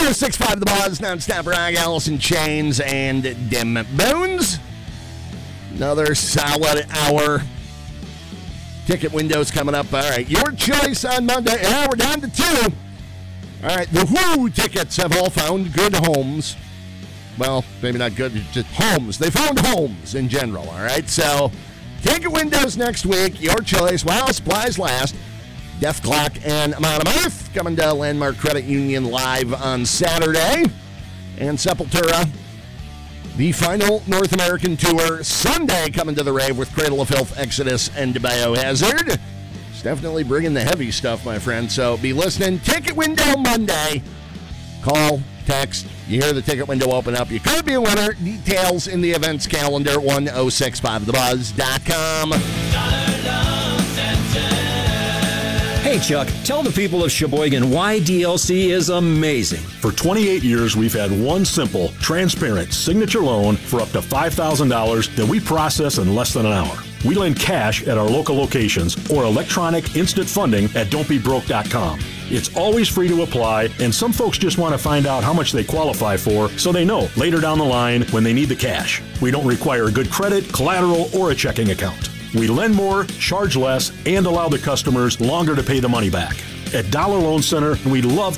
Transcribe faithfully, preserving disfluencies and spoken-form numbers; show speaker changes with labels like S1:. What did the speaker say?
S1: oh six point five The Buzz, non-stop rock, Alice in Chains, and Dim Bones. Another solid hour. Ticket windows coming up. All right, your choice on Monday. Yeah, we're down to two. All right, the Who tickets have all found good homes. Well, maybe not good, just homes. They found homes in general, all right? So, ticket windows next week, your choice, while supplies last. Death Clock and Amon Amarth coming to Landmark Credit Union live on Saturday. And Sepultura, the final North American tour, Sunday coming to the rave with Cradle of Filth, Exodus, and Biohazard. It's definitely bringing the heavy stuff, my friend. So be listening. Ticket window Monday. Call, text. You hear the ticket window open up. You could be a winner. Details in the events calendar, ten sixty-five the buzz dot com.
S2: Hey, Chuck, tell the people of Sheboygan why D L C is amazing.
S3: For twenty-eight years, we've had one simple, transparent signature loan for up to five thousand dollars that we process in less than an hour. We lend cash at our local locations or electronic instant funding at don't be broke dot com. It's always free to apply, and some folks just want to find out how much they qualify for so they know later down the line when they need the cash. We don't require good credit, collateral, or a checking account. We lend more, charge less, and allow the customers longer to pay the money back. At Dollar Loan Center, we love